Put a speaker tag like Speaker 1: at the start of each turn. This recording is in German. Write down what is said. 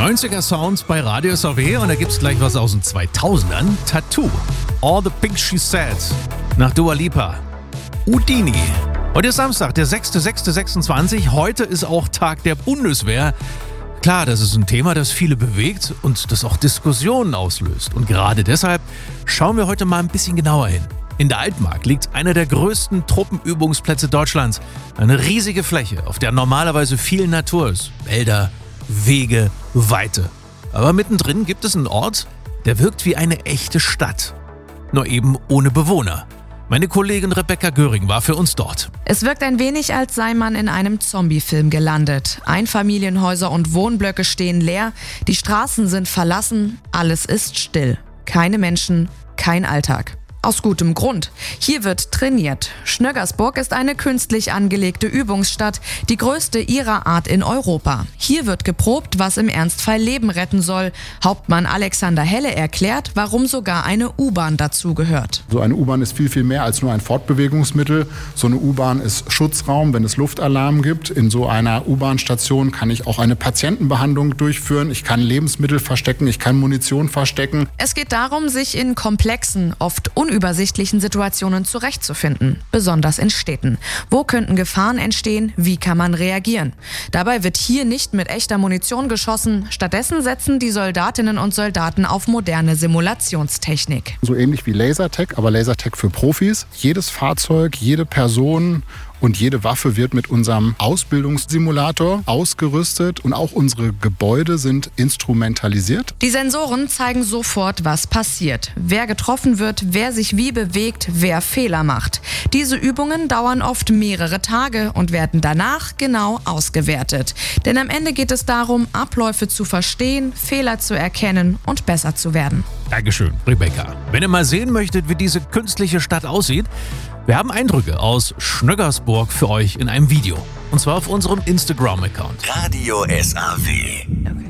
Speaker 1: 90er Sounds bei Radio SAW und da gibt's gleich was aus den 2000ern. Tattoo. All the Things She Said. Nach Dua Lipa. Houdini. Heute ist Samstag, der 6.6.26. Heute ist auch Tag der Bundeswehr. Klar, das ist ein Thema, das viele bewegt und das auch Diskussionen auslöst. Und gerade deshalb schauen wir heute mal ein bisschen genauer hin. In der Altmark liegt einer der größten Truppenübungsplätze Deutschlands. Eine riesige Fläche, auf der normalerweise viel Natur ist. Wälder, Wege, Weite. Aber mittendrin gibt es einen Ort, der wirkt wie eine echte Stadt. Nur eben ohne Bewohner. Meine Kollegin Rebecca Göring war für uns dort.
Speaker 2: Es wirkt ein wenig, als sei man in einem Zombie-Film gelandet. Einfamilienhäuser und Wohnblöcke stehen leer, die Straßen sind verlassen, alles ist still. Keine Menschen, kein Alltag. Aus gutem Grund. Hier wird trainiert. Schnöggersburg ist eine künstlich angelegte Übungsstadt, die größte ihrer Art in Europa. Hier wird geprobt, was im Ernstfall Leben retten soll. Hauptmann Alexander Helle erklärt, warum sogar eine U-Bahn dazugehört.
Speaker 3: So eine U-Bahn ist viel mehr als nur ein Fortbewegungsmittel. So eine U-Bahn ist Schutzraum, wenn es Luftalarm gibt. In so einer U-Bahn-Station kann ich auch eine Patientenbehandlung durchführen. Ich kann Lebensmittel verstecken, ich kann Munition verstecken.
Speaker 2: Es geht darum, sich in komplexen, oft unübersichtlichen Situationen zurechtzufinden, besonders in Städten. Wo könnten Gefahren entstehen? Wie kann man reagieren? Dabei wird hier nicht mit echter Munition geschossen. Stattdessen setzen die Soldatinnen und Soldaten auf moderne Simulationstechnik.
Speaker 3: So ähnlich wie Lasertag, aber Lasertag für Profis. Jedes Fahrzeug, jede Person und jede Waffe wird mit unserem Ausbildungssimulator ausgerüstet und auch unsere Gebäude sind instrumentalisiert.
Speaker 2: Die Sensoren zeigen sofort, was passiert. Wer getroffen wird, wer sich wie bewegt, wer Fehler macht. Diese Übungen dauern oft mehrere Tage und werden danach genau ausgewertet. Denn am Ende geht es darum, Abläufe zu verstehen, Fehler zu erkennen und besser zu werden.
Speaker 1: Dankeschön, Rebecca. Wenn ihr mal sehen möchtet, wie diese künstliche Stadt aussieht, wir haben Eindrücke aus Schnöggersburg für euch in einem Video. Und zwar auf unserem Instagram-Account.
Speaker 4: Radio SAW.